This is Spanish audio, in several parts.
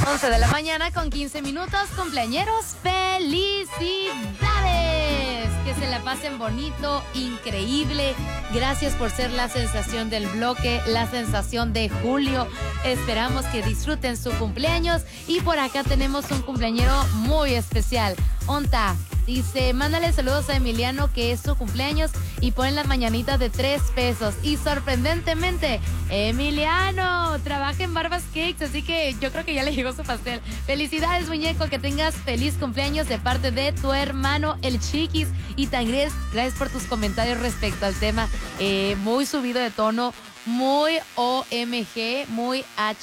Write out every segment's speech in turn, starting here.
11 de la mañana con 15 minutos, cumpleañeros, ¡felicidades! Que se la pasen bonito, increíble. Gracias por ser la sensación del bloque, la sensación de julio. Esperamos que disfruten su cumpleaños. Y por acá tenemos un cumpleañero muy especial. Onta dice, mándale saludos a Emiliano, que es su cumpleaños, y ponen las mañanitas de 3 pesos. Y sorprendentemente, Emiliano trabaja en Barbas Cakes, así que yo creo que ya le llegó su pastel. Felicidades, muñeco, que tengas feliz cumpleaños de parte de tu hermano, el Chiquis. Y también gracias por tus comentarios respecto al tema, muy subido de tono, muy OMG, muy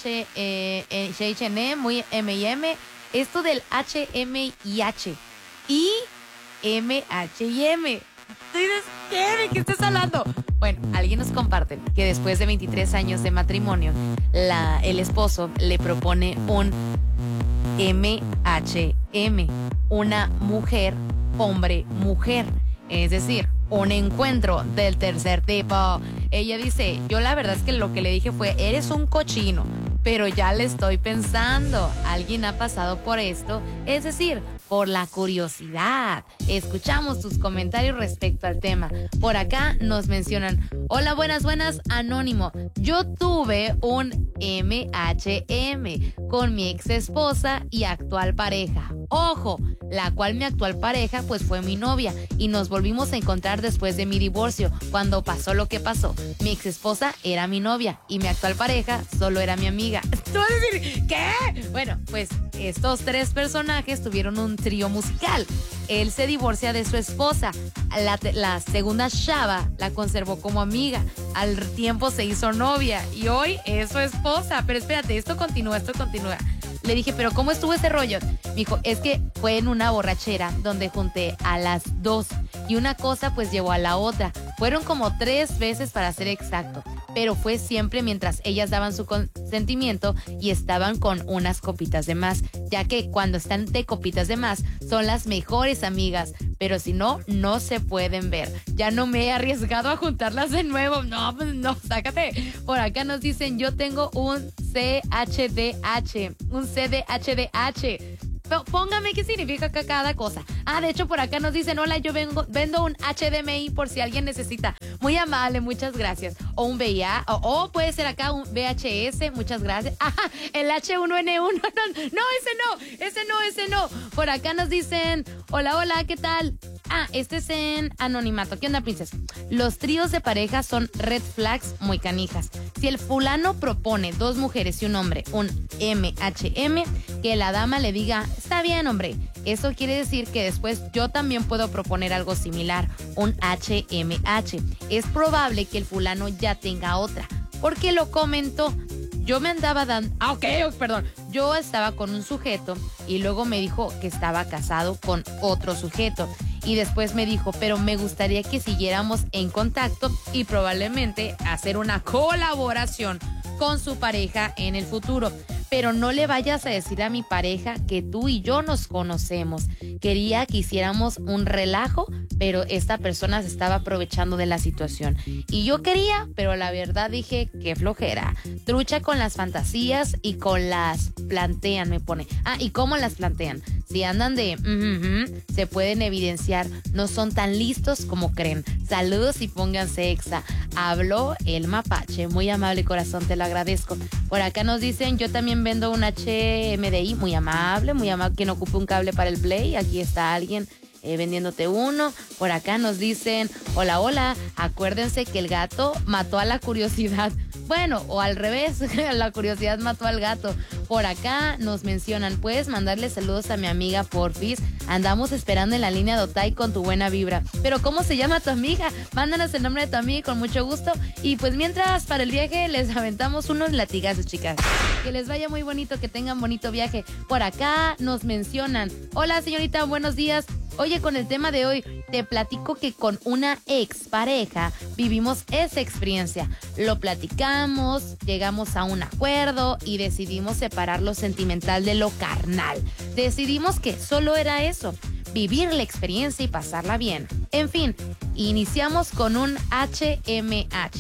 H&M, muy M&M. Esto del HM y H y MHM. ¿De qué estás hablando? Bueno, alguien nos comparte que después de 23 años de matrimonio, el esposo le propone un MHM, una mujer, hombre, mujer. Es decir, un encuentro del tercer tipo. Ella dice, yo la verdad es que lo que le dije fue, eres un cochino, pero ya le estoy pensando. Alguien ha pasado por esto, es decir, por la curiosidad. Escuchamos tus comentarios respecto al tema. Por acá nos mencionan, hola, buenas, anónimo. Yo tuve un MHM con mi ex esposa y actual pareja. Ojo, la cual mi actual pareja pues fue mi novia y nos volvimos a encontrar después de mi divorcio, cuando pasó lo que pasó. Mi ex esposa era mi novia y mi actual pareja solo era mi amiga. ¿Tú vas a decir qué? Bueno, pues estos 3 personajes tuvieron un trío musical. Él se divorcia de su esposa. La segunda chava la conservó como amiga. Al tiempo se hizo novia y hoy es su esposa. Pero espérate, esto continúa. Le dije, ¿pero cómo estuvo ese rollo? Me dijo, es que fue en una borrachera donde junté a las 2 y una cosa pues llevó a la otra. Fueron como 3 veces para ser exacto, pero fue siempre mientras ellas daban su consentimiento y estaban con unas copitas de más, ya que cuando están de copitas de más son las mejores amigas, pero si no, no se pueden ver. Ya no me he arriesgado a juntarlas de nuevo. No, pues no, sácate. Por acá nos dicen, yo tengo un CHDH. Póngame qué significa cada cosa. De hecho, por acá nos dicen, hola, yo vendo un HDMI por si alguien necesita. Muy amable, muchas gracias. O un VIA, o puede ser acá un VHS, muchas gracias. El H1N1, ese no. Por acá nos dicen, hola, ¿qué tal? Este es en anonimato. ¿Qué onda, princesa? Los tríos de pareja son red flags muy canijas. Si el fulano propone 2 mujeres y un hombre, un MHM, que la dama le diga, está bien, hombre. Eso quiere decir que después yo también puedo proponer algo similar, un HMH. Es probable que el fulano ya tenga otra, porque lo comentó. Yo me andaba dando... Yo estaba con un sujeto y luego me dijo que estaba casado con otro sujeto. Y después me dijo, pero me gustaría que siguiéramos en contacto y probablemente hacer una colaboración con su pareja en el futuro. Pero no le vayas a decir a mi pareja que tú y yo nos conocemos. Quería que hiciéramos un relajo, pero esta persona se estaba aprovechando de la situación. Y yo quería, pero la verdad dije, qué flojera. Trucha con las fantasías y con las plantean, me pone. ¿Y cómo las plantean? Si andan de se pueden evidenciar, no son tan listos como creen. Saludos y pónganse exa. Habló el mapache. Muy amable, corazón, te lo agradezco. Por acá nos dicen, yo también vendo un HMDI. Muy amable, quien ocupe un cable para el Play. Aquí está alguien vendiéndote uno. Por acá nos dicen, hola, acuérdense que el gato mató a la curiosidad. Bueno, o al revés, la curiosidad mató al gato. Por acá nos mencionan, puedes mandarle saludos a mi amiga porfis. Andamos esperando en la línea de Otay con tu buena vibra. Pero ¿cómo se llama tu amiga? Mándanos el nombre de tu amiga y con mucho gusto. Y pues mientras para el viaje les aventamos unos latigazos, chicas. Que les vaya muy bonito, que tengan bonito viaje. Por acá nos mencionan, hola señorita, buenos días. Oye, con el tema de hoy, te platico que con una expareja vivimos esa experiencia. Lo platicamos, llegamos a un acuerdo y decidimos separar lo sentimental de lo carnal. Decidimos que solo era eso, vivir la experiencia y pasarla bien. En fin, iniciamos con un HMH.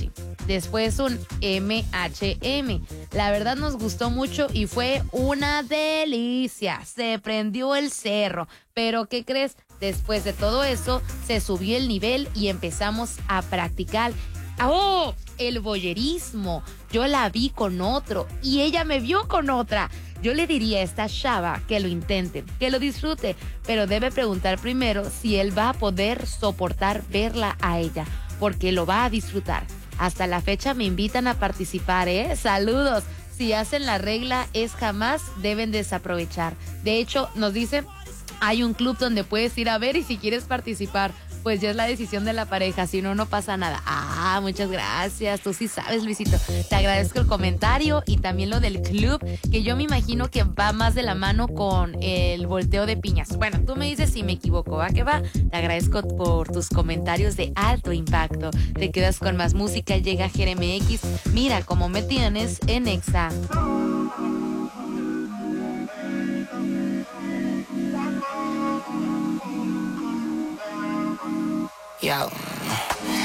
después un MHM. La verdad nos gustó mucho y fue una delicia. Se prendió el cerro. Pero ¿qué crees? Después de todo eso, se subió el nivel y empezamos a practicar. ¡Oh! El voyerismo. Yo la vi con otro y ella me vio con otra. Yo le diría a esta chava que lo intente, que lo disfrute, pero debe preguntar primero si él va a poder soportar verla a ella, porque lo va a disfrutar. Hasta la fecha me invitan a participar, ¿eh? ¡Saludos! Si hacen la regla es jamás deben desaprovechar. De hecho, nos dice, hay un club donde puedes ir a ver y si quieres participar, pues ya es la decisión de la pareja, si no, no pasa nada. Ah, muchas gracias, tú sí sabes, Luisito. Te agradezco el comentario y también lo del club, que yo me imagino que va más de la mano con el volteo de piñas. Bueno, tú me dices si me equivoco, ¿va que va? Te agradezco por tus comentarios de alto impacto. Te quedas con más música, llega GRMX. Mira cómo me tienes en Exa. Yo.